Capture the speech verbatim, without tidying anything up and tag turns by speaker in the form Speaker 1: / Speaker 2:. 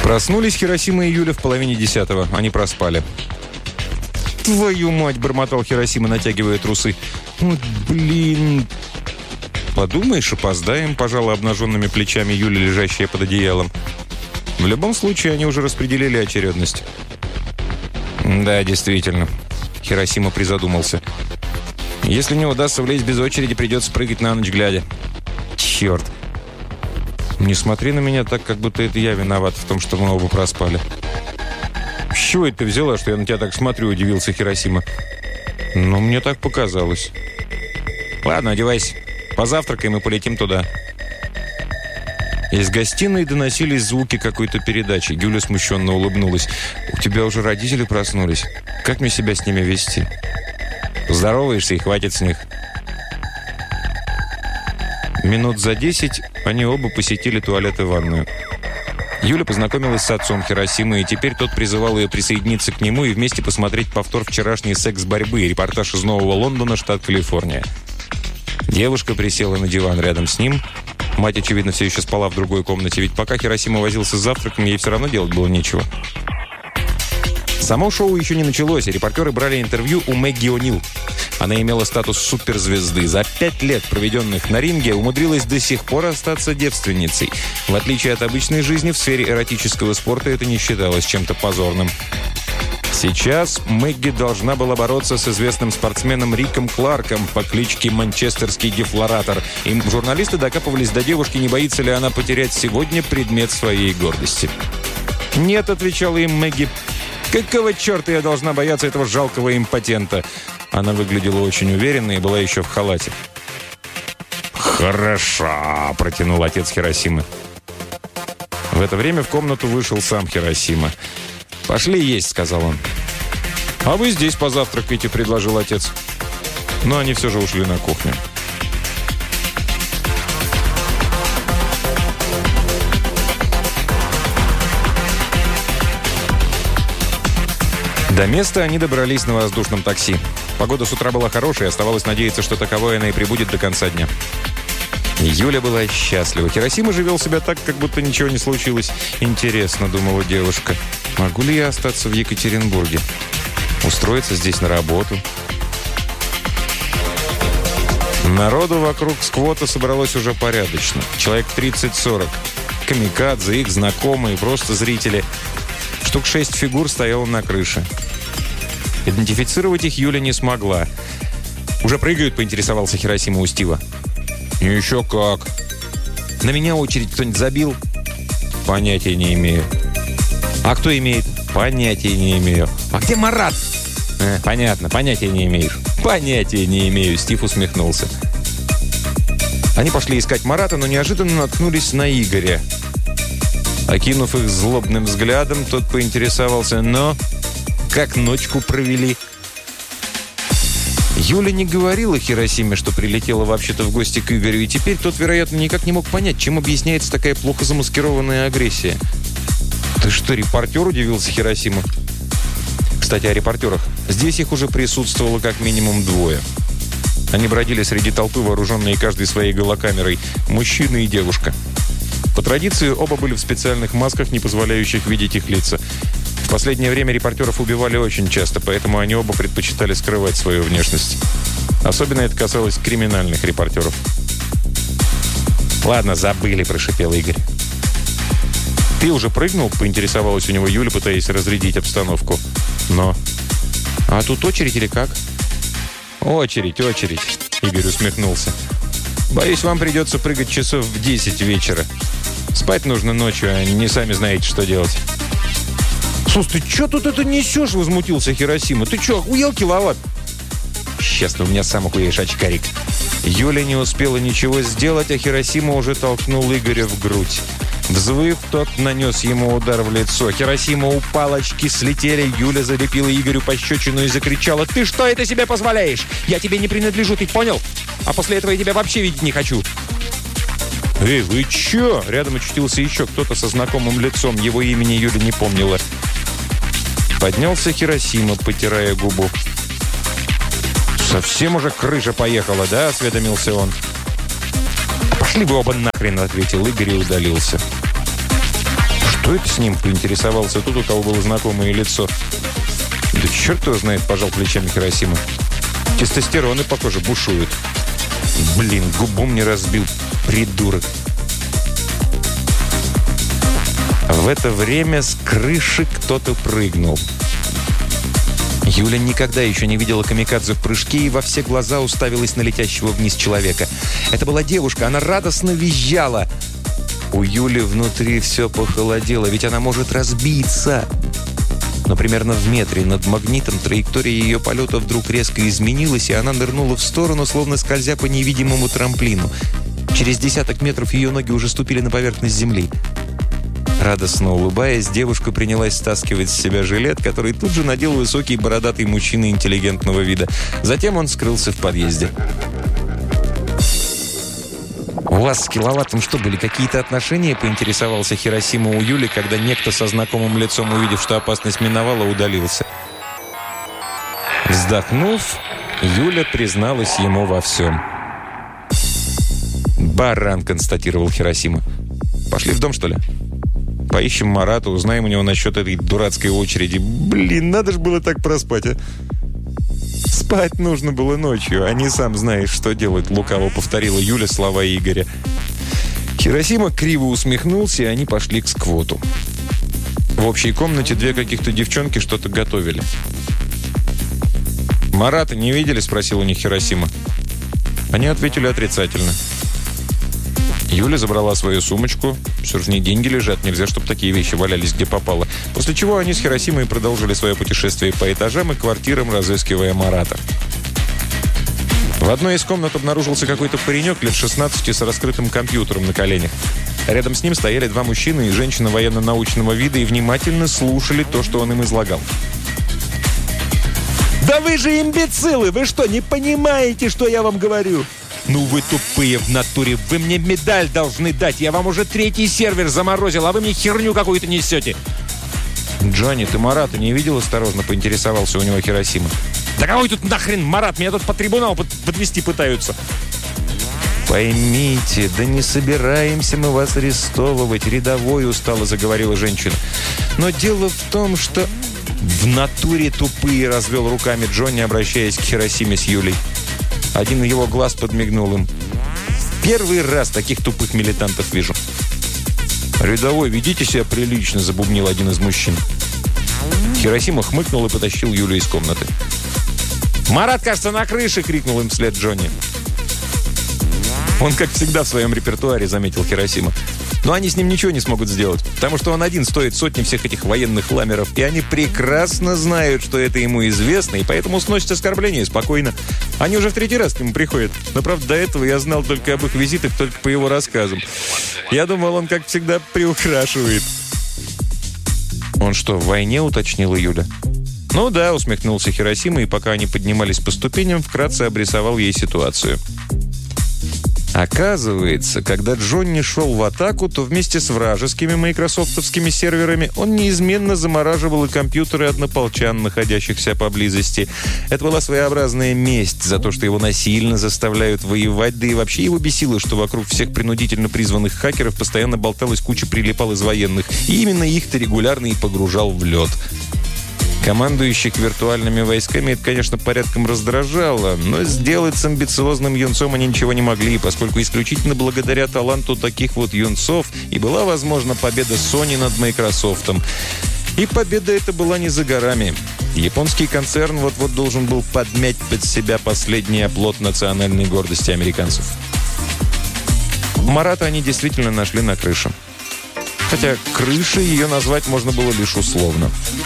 Speaker 1: Проснулись Хиросима и Юля в половине десятого. Они проспали. «Твою мать!» – бормотал Хиросима, натягивая трусы. «Вот блин!» «Подумаешь, опоздаем», – пожала обнаженными плечами Юля, лежащая под одеялом. В любом случае, они уже распределили очередность. «Да, действительно». Хиросима призадумался. «Если не удастся влезть без очереди, придется прыгать на ночь глядя». «Черт!» «Не смотри на меня так, как будто это я виноват в том, что мы оба проспали». «С чего это ты взяла, что я на тебя так смотрю?» – удивился Хиросима. «Ну, мне так показалось». «Ладно, одевайся. Позавтракаем и полетим туда». Из гостиной доносились звуки какой-то передачи. Юля смущенно улыбнулась. «У тебя уже родители проснулись. Как мне себя с ними вести?» «Здороваешься, и хватит с них». Минут за десять они оба посетили туалет и ванную. Юля познакомилась с отцом Хиросимы, и теперь тот призывал ее присоединиться к нему и вместе посмотреть повтор вчерашней секс-борьбы, репортаж из Нового Лондона, штат Калифорния. Девушка присела на диван рядом с ним. Мать, очевидно, все еще спала в другой комнате, ведь пока Хиросима возился с завтраком, ей все равно делать было нечего. Само шоу еще не началось, и репортеры брали интервью у Мэгги О'Нил. Она имела статус суперзвезды. За пять лет, проведенных на ринге, умудрилась до сих пор остаться девственницей. В отличие от обычной жизни, в сфере эротического спорта это не считалось чем-то позорным. Сейчас Мэгги должна была бороться с известным спортсменом Риком Кларком по кличке Манчестерский дефлоратор. И журналисты докапывались до девушки, не боится ли она потерять сегодня предмет своей гордости. «Нет», — отвечала им Мэгги. «Какого черта я должна бояться этого жалкого импотента?» Она выглядела очень уверенно и была еще в халате. «Хороша», — протянул отец Хиросимы. В это время в комнату вышел сам Хиросима. «Пошли есть», — сказал он. «А вы здесь позавтракайте», — предложил отец. Но они все же ушли на кухню. До места они добрались на воздушном такси. Погода с утра была хорошая, оставалось надеяться, что таковой она и прибудет до конца дня. Юля была счастлива. Хиросима же вел себя так, как будто ничего не случилось. «Интересно», — думала девушка, — «могу ли я остаться в Екатеринбурге? Устроиться здесь на работу?» Народу вокруг сквота собралось уже порядочно. Человек тридцать-сорок. Камикадзе, их знакомые, просто зрители. Штук шесть фигур стояло на крыше. Идентифицировать их Юля не смогла. «Уже прыгают?» — поинтересовался Хиросима у Стива. «Еще как». «На меня очередь кто-нибудь забил?» «Понятия не имею». «А кто имеет?» «Понятия не имею». «А где Марат?» э, «Понятно, понятия не имеешь». «Понятия не имею», — Стив усмехнулся. Они пошли искать Марата, но неожиданно наткнулись на Игоря. Окинув их злобным взглядом, тот поинтересовался: «Но как ночку провели?» Юля не говорила Хиросиме, что прилетела вообще-то в гости к Игорю, и теперь тот, вероятно, никак не мог понять, чем объясняется такая плохо замаскированная агрессия. «Ты что, репортер?» – удивился Хиросима. Кстати, о репортерах. Здесь их уже присутствовало как минимум двое. Они бродили среди толпы, вооруженные каждой своей голокамерой. Мужчина и девушка. По традиции, оба были в специальных масках, не позволяющих видеть их лица. В последнее время репортеров убивали очень часто, поэтому они оба предпочитали скрывать свою внешность. Особенно это касалось криминальных репортеров. «Ладно, забыли», – прошипел Игорь. «Ты уже прыгнул?» – поинтересовалась у него Юля, пытаясь разрядить обстановку. «Но...» «А тут очередь или как?» «Очередь, очередь», – Игорь усмехнулся. «Боюсь, вам придется прыгать часов в десять вечера. Спать нужно ночью, а не сами знаете, что делать». «Слушай, ты что тут это несешь?» – возмутился Хиросима. «Ты что, охуел, киловатт?» «Сейчас ты у меня сам охуеешь, очкарик». Юля не успела ничего сделать, а Хиросима уже толкнул Игоря в грудь. Взвыв, тот нанес ему удар в лицо. Хиросима упал, очки слетели. Юля залепила Игорю пощечину и закричала: «Ты что это себе позволяешь? Я тебе не принадлежу, ты понял? А после этого я тебя вообще видеть не хочу». «Эй, вы чё?» Рядом очутился еще кто-то со знакомым лицом. Его имени Юля не помнила. Поднялся Хиросима, потирая губу. «Совсем уже крыша поехала, да?» – осведомился он. «Пошли вы оба нахрен», – ответил Игорь и удалился. «Что это с ним?» – поинтересовался тут, у кого было знакомое лицо. «Да черт его знает», – пожал плечами Хиросима. «Тестостероны, похоже, бушуют». «Блин, губу мне разбил, придурок». В это время с крыши кто-то прыгнул. Юля никогда еще не видела камикадзе в прыжке и во все глаза уставилась на летящего вниз человека. Это была девушка, она радостно визжала. У Юли внутри все похолодело, ведь она может разбиться. Но примерно в метре над магнитом траектория ее полета вдруг резко изменилась, и она нырнула в сторону, словно скользя по невидимому трамплину. Через десяток метров ее ноги уже ступили на поверхность земли. Радостно улыбаясь, девушка принялась стаскивать с себя жилет, который тут же надел высокий бородатый мужчина интеллигентного вида. Затем он скрылся в подъезде. «У вас с Киловаттом что, были какие-то отношения?» – поинтересовался Хиросима у Юли, когда некто со знакомым лицом, увидев, что опасность миновала, удалился. Вздохнув, Юля призналась ему во всем. «Баран», – констатировал Хиросима. «Пошли в дом, что ли? Поищем Марата, узнаем у него насчет этой дурацкой очереди. Блин, надо же было так проспать, а!» «Спать нужно было ночью, а не сам знаешь, что делать», — лукаво повторила Юля слова Игоря. Хиросима криво усмехнулся, и они пошли к сквоту. В общей комнате две каких-то девчонки что-то готовили. «Марата не видели?» — спросил у них Хиросима. Они ответили отрицательно. Юля забрала свою сумочку. Все же не деньги лежат, нельзя, чтобы такие вещи валялись где попало. После чего они с Хиросимой продолжили свое путешествие по этажам и квартирам, разыскивая Марата. В одной из комнат обнаружился какой-то паренек лет шестнадцати с раскрытым компьютером на коленях. Рядом с ним стояли два мужчины и женщина военно-научного вида и внимательно слушали то, что он им излагал.
Speaker 2: «Да вы же имбецилы! Вы что, не понимаете, что я вам говорю?» «Ну вы тупые в натуре! Вы мне медаль должны дать! Я вам уже третий сервер заморозил, а вы мне херню какую-то несете!»
Speaker 1: «Джонни, ты Марата не видел?» – осторожно поинтересовался у него Хиросима.
Speaker 2: «Да какой тут нахрен Марат? Меня тут по трибуналу под подвести пытаются!»
Speaker 1: «Поймите, да не собираемся мы вас арестовывать, рядовой», – устало заговорила женщина. «Но дело в том, что...» «В натуре тупые!» – развел руками Джонни, обращаясь к Хиросиме с Юлей. Один его глаз подмигнул им. «Первый раз таких тупых милитантов вижу». «Рядовой, ведите себя прилично», – забубнил один из мужчин. Хиросима хмыкнул и потащил Юлю из комнаты.
Speaker 2: «Марат, кажется, на крыше!» – крикнул им вслед Джонни.
Speaker 1: «Он, как всегда, в своем репертуаре», – заметил Хиросима. «Но они с ним ничего не смогут сделать, потому что он один стоит сотни всех этих военных ламеров, и они прекрасно знают, что это ему известно, и поэтому сносят оскорбления спокойно. Они уже в третий раз к нему приходят. Но, правда, до этого я знал только об их визитах, только по его рассказам. Я думал, он, как всегда, приукрашивает». «Он что, в войне?» – уточнила Юля. «Ну да», – усмехнулся Хиросима, и пока они поднимались по ступеням, вкратце обрисовал ей ситуацию. Оказывается, когда Джонни шел в атаку, то вместе с вражескими майкрософтовскими серверами он неизменно замораживал и компьютеры однополчан, находящихся поблизости. Это была своеобразная месть за то, что его насильно заставляют воевать, да и вообще его бесило, что вокруг всех принудительно призванных хакеров постоянно болталась куча прилипал из военных, и именно их-то регулярно и погружал в лед. Командующих виртуальными войсками это, конечно, порядком раздражало, но сделать с амбициозным юнцом они ничего не могли, поскольку исключительно благодаря таланту таких вот юнцов и была возможна победа Sony над Microsoft. И победа эта была не за горами. Японский концерн вот-вот должен был подмять под себя последний оплот национальной гордости американцев. Марата они действительно нашли на крыше. Хотя крышей ее назвать можно было лишь условно.